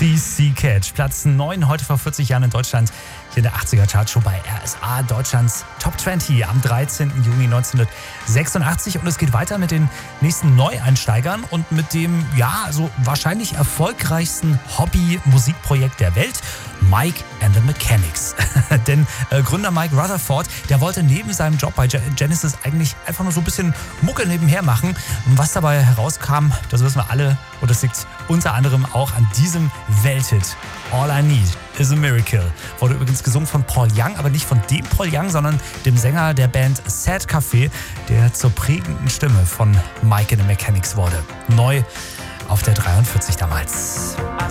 CC Catch. Platz 9 heute vor 40 Jahren in Deutschland. Hier in der 80er Chartshow bei RSA, Deutschlands Top 20 am 13. Juni 1986. Und es geht weiter mit den nächsten Neueinsteigern und mit dem, wahrscheinlich erfolgreichsten Hobby-Musikprojekt der Welt, Mike and the Mechanics. Denn Gründer Mike Rutherford, der wollte neben seinem Job bei Genesis eigentlich einfach nur so ein bisschen Mucke nebenher machen. Und was dabei herauskam, das wissen wir alle. Und das liegt unter anderem auch an diesem Welthit. All I Need is a Miracle. Wurde übrigens gesungen von Paul Young, aber nicht von dem Paul Young, sondern dem Sänger der Band Sad Café, der zur prägenden Stimme von Mike and the Mechanics wurde. Neu auf der 43 damals.